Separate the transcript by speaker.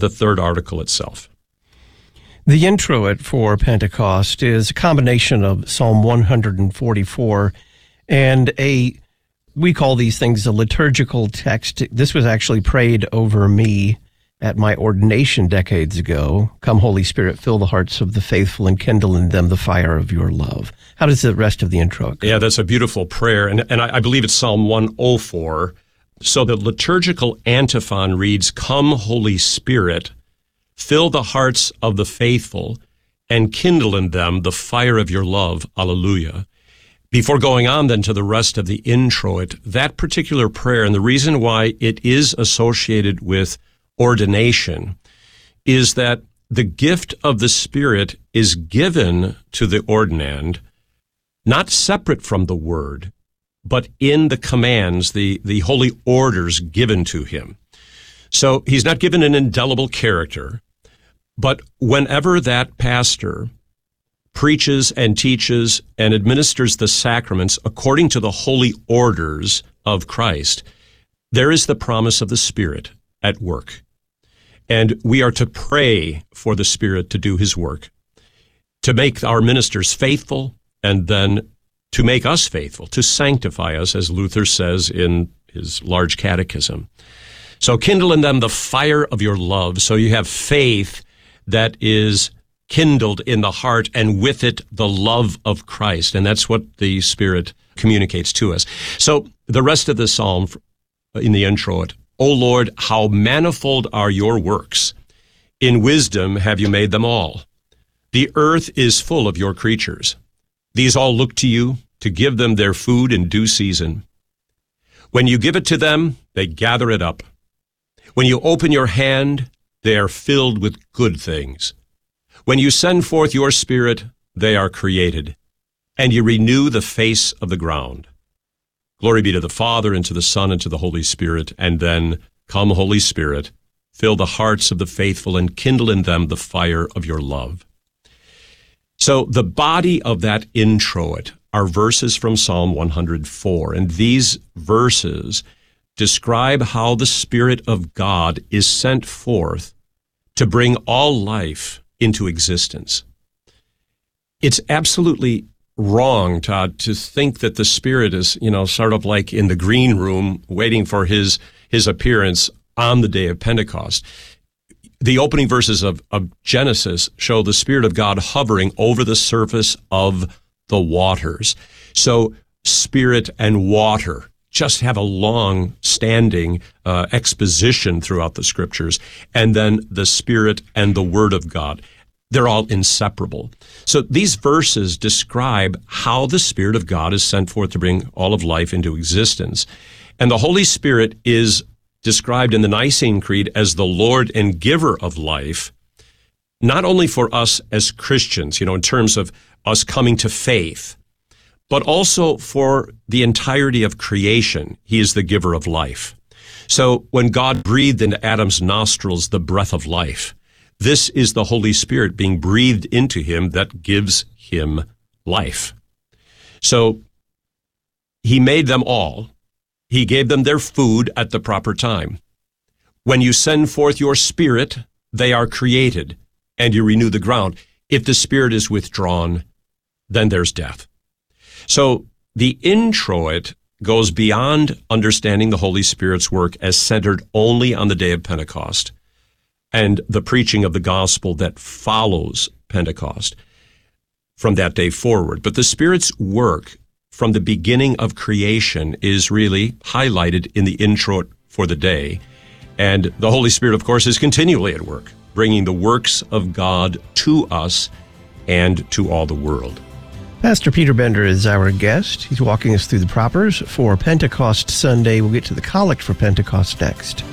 Speaker 1: the third article itself.
Speaker 2: The introit for Pentecost is a combination of Psalm 144 and we call these things a liturgical text. This was actually prayed over me at my ordination decades ago. Come, Holy Spirit, fill the hearts of the faithful and kindle in them the fire of your love. How does the rest of the intro go?
Speaker 1: Yeah, that's a beautiful prayer. And I believe it's Psalm 104. So the liturgical antiphon reads, Come, Holy Spirit, fill the hearts of the faithful and kindle in them the fire of your love. Alleluia. Before going on then to the rest of the introit, that particular prayer, and the reason why it is associated with ordination, is that the gift of the Spirit is given to the ordinand, not separate from the Word, but in the commands, the holy orders given to him. So he's not given an indelible character, but whenever that pastor preaches and teaches and administers the sacraments according to the holy orders of Christ, there is the promise of the Spirit at work. And we are to pray for the Spirit to do his work, to make our ministers faithful, and then to make us faithful, to sanctify us, as Luther says in his large catechism. So kindle in them the fire of your love, so you have faith that is kindled in the heart, and with it the love of Christ. And that's what the Spirit communicates to us. So the rest of the psalm in the introit, O Lord, how manifold are your works. In wisdom have you made them all. The earth is full of your creatures. These all look to you to give them their food in due season. When you give it to them, they gather it up. When you open your hand, they are filled with good things. When you send forth your Spirit, they are created, and you renew the face of the ground. Glory be to the Father, and to the Son, and to the Holy Spirit. And then, come, Holy Spirit, fill the hearts of the faithful and kindle in them the fire of your love. So the body of that introit are verses from Psalm 104, and these verses describe how the Spirit of God is sent forth to bring all life into existence. It's absolutely wrong, Todd, to think that the Spirit is, sort of like in the green room waiting for his appearance on the day of Pentecost. The opening verses of Genesis show the Spirit of God hovering over the surface of the waters. So Spirit and water just have a long-standing exposition throughout the Scriptures. And then the Spirit and the Word of God, they're all inseparable. So these verses describe how the Spirit of God is sent forth to bring all of life into existence. And the Holy Spirit is described in the Nicene Creed as the Lord and giver of life, not only for us as Christians, in terms of us coming to faith, but also for the entirety of creation. He is the giver of life. So when God breathed into Adam's nostrils the breath of life, this is the Holy Spirit being breathed into him that gives him life. So he made them all. He gave them their food at the proper time. When you send forth your Spirit, they are created, and you renew the ground. If the Spirit is withdrawn, then there's death. So the introit goes beyond understanding the Holy Spirit's work as centered only on the day of Pentecost and the preaching of the gospel that follows Pentecost from that day forward. But the Spirit's work from the beginning of creation is really highlighted in the introit for the day. And the Holy Spirit, of course, is continually at work, bringing the works of God to us and to all the world.
Speaker 2: Pastor Peter Bender is our guest. He's walking us through the propers for Pentecost Sunday. We'll get to the collect for Pentecost next.